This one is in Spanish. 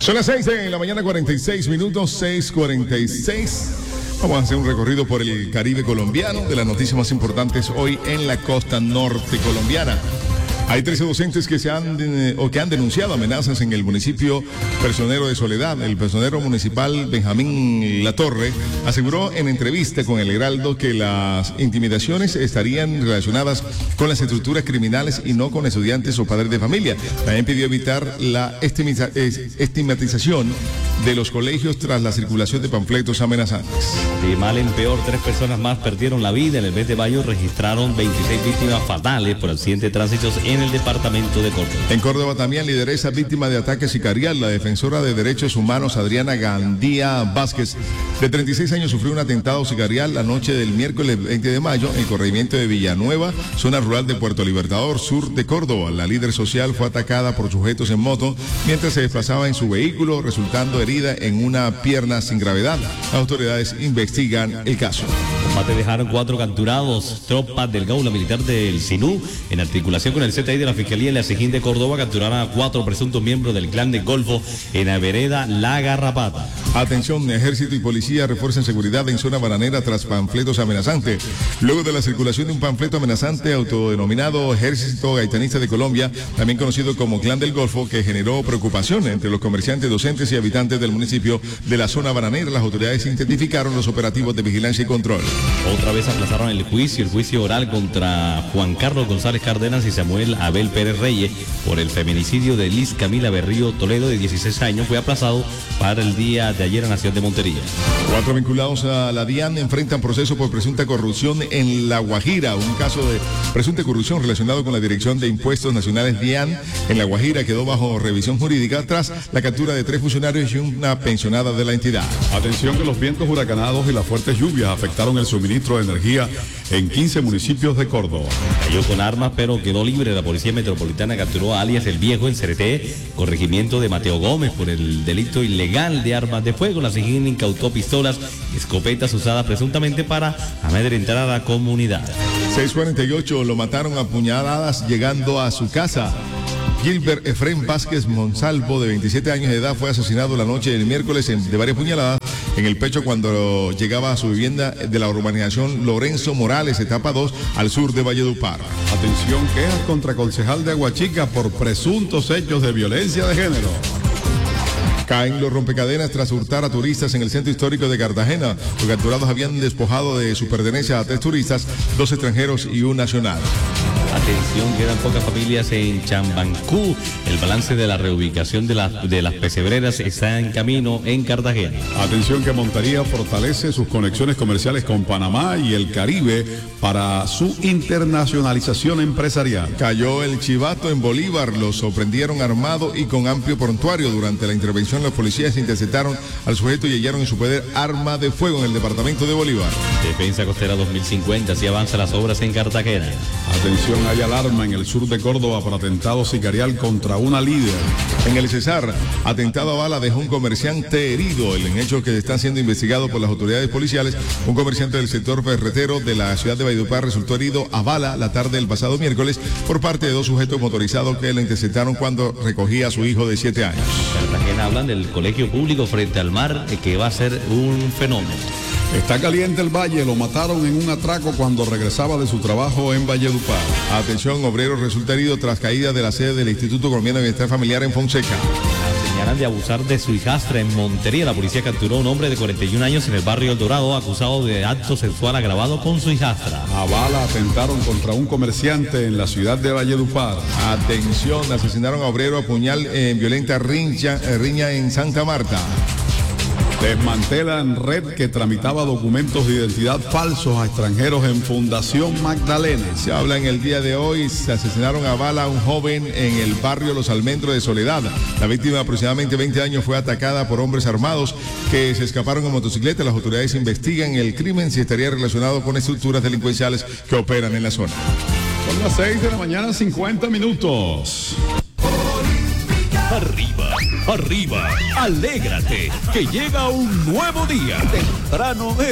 Son las 6 de la mañana, 46 minutos, 6:46. Vamos a hacer un recorrido por el Caribe colombiano de las noticias más importantes hoy en la costa norte colombiana. Hay 13 docentes que han denunciado amenazas en el municipio personero de Soledad. El personero municipal Benjamín Latorre aseguró en entrevista con El Heraldo que las intimidaciones estarían relacionadas con las estructuras criminales y no con estudiantes o padres de familia. También pidió evitar la estigmatización de los colegios tras la circulación de panfletos amenazantes. De mal en peor, 3 personas más perdieron la vida. En el mes de mayo registraron 26 víctimas fatales por accidentes de tránsito en el departamento de Córdoba. En Córdoba también lideresa víctima de ataque sicarial. La defensora de derechos humanos Adriana Gandía Vázquez, de 36 años, sufrió un atentado sicarial la noche del miércoles 20 de mayo en el corregimiento de Villanueva, zona rural de Puerto Libertador, sur de Córdoba. La líder social fue atacada por sujetos en moto mientras se desplazaba en su vehículo, resultando herida en una pierna sin gravedad. Las autoridades investigan el caso. Combate dejaron 4 capturados. Tropas del Gaula Militar del Sinú, en articulación con el CTI de la Fiscalía en la Sijín de Córdoba, capturaron a 4 presuntos miembros del clan del Golfo en la vereda La Garrapata. Atención, ejército y policía refuerzan seguridad en zona bananera tras panfletos amenazantes. Luego de la circulación de un panfleto amenazante autodenominado Ejército Gaitanista de Colombia, también conocido como Clan del Golfo, que generó preocupación entre los comerciantes, docentes y habitantes del municipio de la zona bananera, las autoridades intensificaron los operativos de vigilancia y control. Otra vez aplazaron el juicio oral contra Juan Carlos González Cárdenas y Samuel Abel Pérez Reyes por el feminicidio de Liz Camila Berrío Toledo, de 16 años. Fue aplazado para el día de ayer en la ciudad de Montería. 4 vinculados a la DIAN enfrentan proceso por presunta corrupción en La Guajira. Un caso de presunta corrupción relacionado con la Dirección de Impuestos Nacionales DIAN en La Guajira quedó bajo revisión jurídica tras la captura de 3 funcionarios y una pensionada de la entidad. Atención, que los vientos huracanados y las fuertes lluvias afectaron el suministro de energía en 15 municipios de Córdoba. Cayó con armas, pero quedó libre. La Policía Metropolitana capturó a alias El Viejo en Cereté, corregimiento de Mateo Gómez, por el delito ilegal de armas de fuego. La SIJIN incautó pistolas y escopetas usadas presuntamente para amedrentar a la comunidad. 6:48, lo mataron a puñaladas llegando a su casa. Gilbert Efrén Vázquez Monsalvo, de 27 años de edad, fue asesinado la noche del miércoles de varias puñaladas en el pecho cuando llegaba a su vivienda de la urbanización Lorenzo Morales, etapa 2, al sur de Valledupar. Atención, quejas contra concejal de Aguachica por presuntos hechos de violencia de género. Caen los rompecadenas tras hurtar a turistas en el centro histórico de Cartagena. Los capturados habían despojado de su pertenencia a 3 turistas, 2 extranjeros y un nacional. Atención, quedan pocas familias en Chambancú. El balance de la reubicación de las pesebreras está en camino en Cartagena. Atención, que Montería fortalece sus conexiones comerciales con Panamá y el Caribe para su internacionalización empresarial. Cayó el chivato en Bolívar. Lo sorprendieron armado y con amplio prontuario. Durante la intervención, los policías interceptaron al sujeto y hallaron en su poder arma de fuego en el departamento de Bolívar. Defensa Costera 2050, así avanzan las obras en Cartagena. Atención, hay alarma en el sur de Córdoba por atentado sicarial contra una líder. En el Cesar, atentado a bala dejó un comerciante herido. El hecho que está siendo investigado por las autoridades policiales. Un comerciante del sector ferretero de la ciudad de Valledupar resultó herido a bala la tarde del pasado miércoles por parte de 2 sujetos motorizados que lo interceptaron cuando recogía a su hijo de 7 años. Cartagena hablan del colegio público frente al mar, que va a ser un fenómeno. Está caliente el valle, lo mataron en un atraco cuando regresaba de su trabajo en Valledupar. Atención, obrero resulta herido tras caída de la sede del Instituto Colombiano de Bienestar Familiar en Fonseca. Señalan de abusar de su hijastra en Montería. La policía capturó a un hombre de 41 años en el barrio El Dorado, acusado de acto sexual agravado con su hijastra. A bala atentaron contra un comerciante en la ciudad de Valledupar. Atención, asesinaron a obrero a puñal en violenta riña en Santa Marta. Desmantelan red que tramitaba documentos de identidad falsos a extranjeros en Fundación Magdalena. Se habla en el día de hoy, se asesinaron a bala a un joven en el barrio Los Almendros de Soledad. La víctima, de aproximadamente 20 años, fue atacada por hombres armados que se escaparon en motocicleta. Las autoridades investigan el crimen, si estaría relacionado con estructuras delincuenciales que operan en la zona. Son las 6 de la mañana, 50 minutos. Arriba, arriba, alégrate, que llega un nuevo día. Temprano